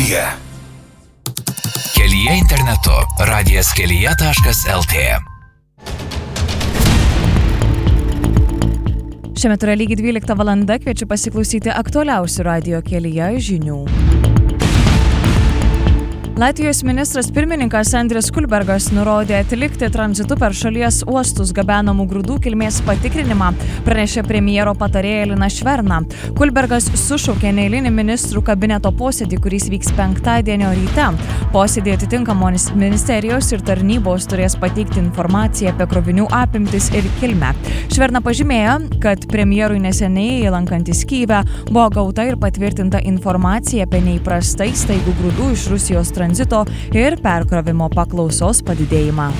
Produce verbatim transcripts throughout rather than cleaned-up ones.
kelyje. Kelyje internetu. radijas kelyje taškas lt. Šiuo metu yra lygiai dvylikta valanda, kviečiu pasiklausyti aktualiausių radijo kelyje žinių. Latvijos ministras pirmininkas Andris Kulbergas nurodė atlikti tranzitu per šalies uostus gabenamų grūdų kilmės patikrinimą, pranešė premjero patarėja Lina Šverna. Kulbergas sušaukė neeilinį ministrų kabineto posėdį, kuris vyks penktadienio ryte. Posėdį atitinkamos ministerijos ir tarnybos turės pateikti informaciją apie krovinių apimtis ir kilmę. Šverna pažymėjo, kad premjerui neseniai lankantis Kyjive buvo gauta ir patvirtinta informacija apie neįprastai staigų grūdų iš Rusijos tranzito ir perkrovimo paklausos padidėjimą.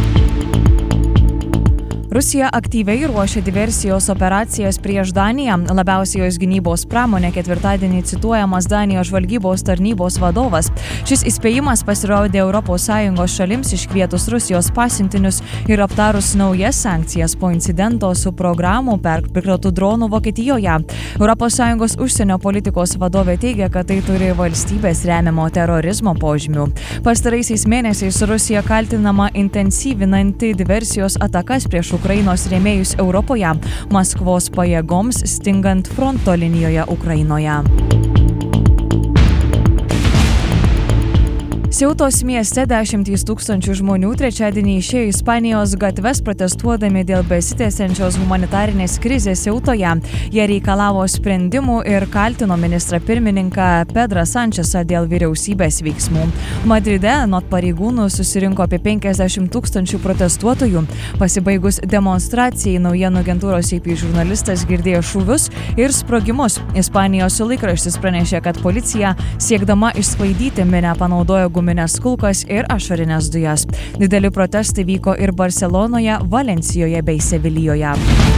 Rusija aktyviai ruošia diversijos operacijas prieš Daniją. Labiausiai jos gynybos pramonė ketvirtadienį cituojamas Danijos žvalgybos tarnybos vadovas. Šis įspėjimas pasirodė Europos Sąjungos šalims iškvietus Rusijos pasiuntinius ir aptarus naujas sankcijas po incidento su programų perkrotų dronų Vokietijoje. Europos Sąjungos užsienio politikos vadovė teigia, kad tai turi valstybės remiamo terorizmo požymių. Pastaraisiais mėnesiais Rusija kaltinama intensyvinanti diversijos atakas prieš Ukrainos rėmėjus Europoje, Maskvos pajėgoms stingant fronto linijoje Ukrainoje. Siautos mieste dešimtys tūkstančių žmonių trečiadienį išėjo į Ispanijos gatves protestuodami dėl besitęsiančios humanitarinės krizės Siautoje. Jie reikalavo sprendimų ir kaltino ministrą pirmininką Pedrą Sančesą dėl vyriausybės veiksmų. Madride anot pareigūnų susirinko apie penkiasdešimt tūkstančių protestuotojų. Pasibaigus demonstracijai, naujienų agentūros A P žurnalistas girdėjo šūvius ir sprogimus. Ispanijos laikraštis pranešė, kad policija siekdama išsklaidyti minią panaudojo gumines kulkas ir ašarinės dujas. Dideli protestai vyko ir Barselonoje, Valencijoje bei Sevilijoje.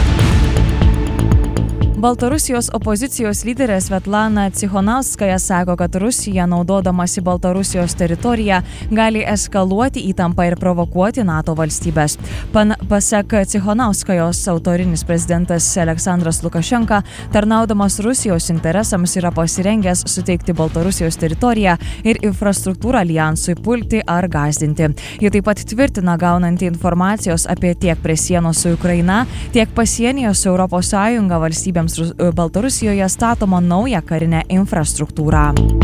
Baltarusijos opozicijos lyderė Svetlana Cichanouskaja sako, kad Rusija, naudodamasi Baltarusijos teritoriją, gali eskaluoti įtampą ir provokuoti NATO valstybės. Pan, pasak Cichanouskajos, autorinis prezidentas Aleksandras Lukašenka, tarnaudamas Rusijos interesams, yra pasirengęs suteikti Baltarusijos teritoriją ir infrastruktūrą aljansui pulti ar gąsdinti. Ji taip pat tvirtina gaunanti informacijos apie tiek prie sienos su Ukraina, tiek pasienyje su Europos Sąjunga valstybėms Baltarusijoje statoma nauja karinė infrastruktūra.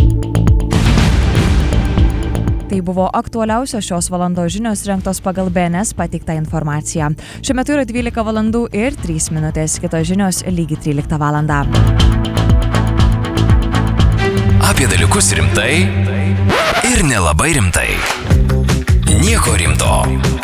Tai buvo aktualiausios šios valandos žinios rengtos pagal B N S pateiktą informaciją. Šiuo metu yra dvylika valandų ir trys minutės, kitos žinios lygiai tryliktą valandą. Apie dalykus rimtai ir nelabai rimtai. Nieko rimto.